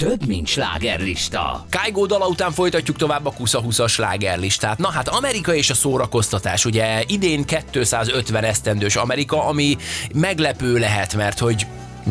több, mint slágerlista. Kygo dala után folytatjuk tovább a Kusza 20-as slágerlistát. Na hát Amerika és a szórakoztatás. Ugye idén 250 esztendős Amerika, ami meglepő lehet, mert hogy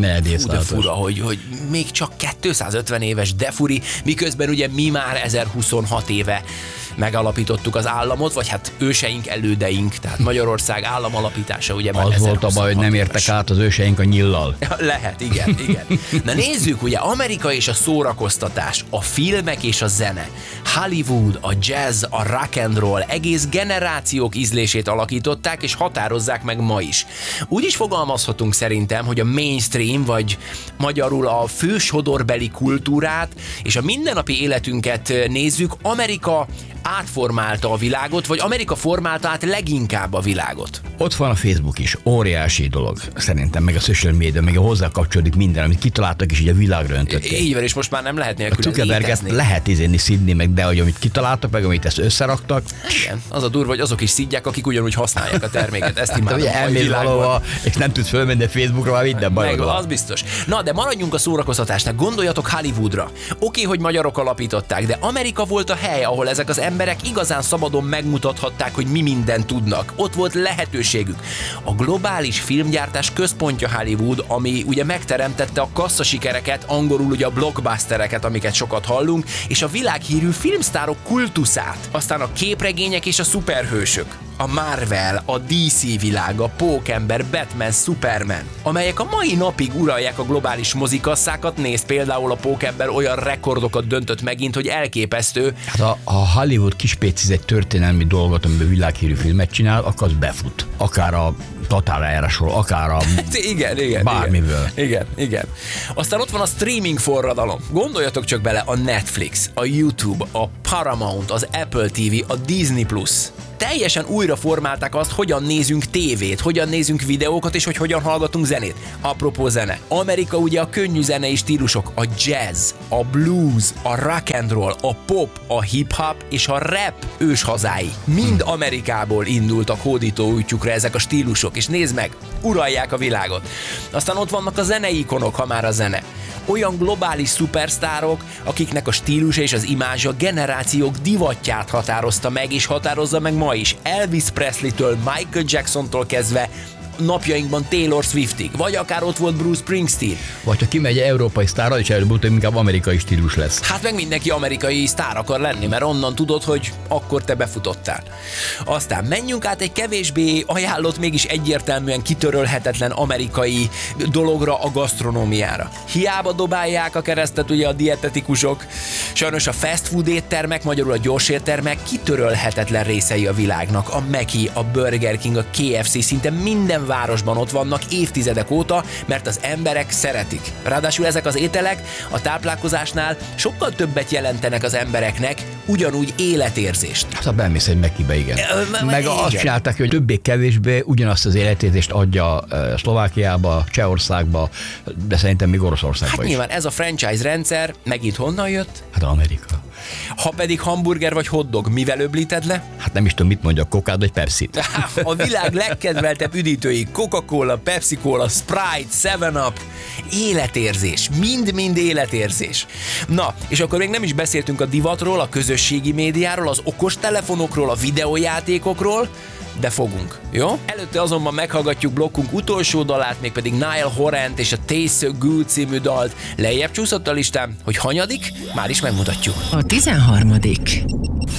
de fura, hogy még csak 250 éves, de furi, miközben ugye mi már 1026 éve megalapítottuk az államot, vagy hát őseink, elődeink, tehát Magyarország államalapítása ugye már az volt a baj, hogy nem értek át az őseink a nyillal. Lehet, igen. Na nézzük, ugye Amerika és a szórakoztatás, a filmek és a zene, Hollywood, a jazz, a rock and roll, egész generációk ízlését alakították és határozzák meg ma is. Úgy is fogalmazhatunk szerintem, hogy a mainstream, vagy magyarul a fősodorbeli kultúrát és a mindennapi életünket nézzük, Amerika átformálta a világot, vagy Amerika formálta át leginkább a világot. Ott van a Facebook is, óriási dolog szerintem, meg a social media, meg a hozzá kapcsolódik minden, amit kitaláltak, és így a világra öntötték. Így van, és most már nem lehet A nélkül Zuckerberget lehet szidni, meg de hogy amit kitaláltak, meg amit ezt összeraktak. Igen, az a durva, hogy azok is szidják, akik ugyanúgy használják a terméket. Ezt imádom. Elmész valahova, és nem tudsz fölmenni a Facebookra, már minden baj van. Az biztos. Na, de maradjunk a szórakoztatásnál. Gondoljatok Hollywoodra. Oké, hogy magyarok alapították, de Amerika volt a hely, ahol ezek az emberek igazán szabadon megmutathatták, hogy mi mindent tudnak. Ott volt lehetőségük. A globális filmgyártás központja Hollywood, ami ugye megteremtette a kasszasikereket, angolul ugye a blockbustereket, amiket sokat hallunk, és a világhírű filmsztárok kultuszát. Aztán a képregények és a szuperhősök. A Marvel, a DC világa, Pókember, Batman, Superman, amelyek a mai napig uralják a globális mozikasszákat. Nézd, például a Pókember olyan rekordokat döntött megint, hogy elképesztő. Hát a Hollywood kispéciz egy történelmi dolgot, amiben világhírű filmet csinál, akkor az befut. Akár a Tatárájáról, akár a igen, bármiből. Igen. Aztán ott van a streaming forradalom. Gondoljatok csak bele, a Netflix, a YouTube, a Paramount, az Apple TV, a Disney Plus. Teljesen újra formálták azt, hogyan nézünk tévét, hogyan nézünk videókat, és hogy hogyan hallgatunk zenét. Apropó zene. Amerika ugye a könnyű zenei stílusok, a jazz, a blues, a rock and roll, a pop, a hip-hop és a rap őshazái. Mind Amerikából indultak hódító útjukra ezek a stílusok, és nézd meg, uralják a világot. Aztán ott vannak a zenei ikonok, ha már a zene. Olyan globális szupersztárok, akiknek a stílus és az imázsa generációk divatját határozta meg, és határozza meg ma is. Elvis Presley-től, Michael Jacksontól kezdve napjainkban Taylor Swiftig, vagy akár ott volt Bruce Springsteen. Vagy ha kimegy európai sztárral, és előbb inkább amerikai stílus lesz. Hát meg mindenki amerikai sztár akar lenni, mert onnan tudod, hogy akkor te befutottál. Aztán menjünk át egy kevésbé ajánlott, mégis egyértelműen kitörölhetetlen amerikai dologra, a gasztronómiára. Hiába dobálják a keresztet ugye a dietetikusok, sajnos a fast food éttermek, magyarul a gyorséttermek kitörölhetetlen részei a világnak. A Mackey, a Burger King, a KFC, szinte minden városban ott vannak évtizedek óta, mert az emberek szeretik. Ráadásul ezek az ételek a táplálkozásnál sokkal többet jelentenek az embereknek, ugyanúgy életérzést. Hát ha bemész egy Mackeybe, igen. Meg azt csinálták, hogy többé-kevésbé ugyanazt az életérzést adja Szlovákiába, Csehországba, de szerintem még Oroszországba hát is. Nyilván ez a franchise rendszer megint honnan jött? Hát Amerika. Ha pedig hamburger vagy hotdog, mivel öblíted le? Hát nem is tudom, mit mondjak, Coca-Cola vagy Pepsi-t. A világ legkedveltebb üdítői, Coca-Cola, Pepsi-Cola, Sprite, 7-Up, életérzés, mind-mind életérzés. Na, és akkor még nem is beszéltünk a divatról, a közösségi médiáról, az okostelefonokról, a videójátékokról, de fogunk, jó? Előtte azonban meghallgatjuk blokkunk utolsó dalát, mégpedig Niall Horant és a Taste So Good című dalt. Lejjebb csúszott a listán, hogy hanyadik, már is megmutatjuk. A 13.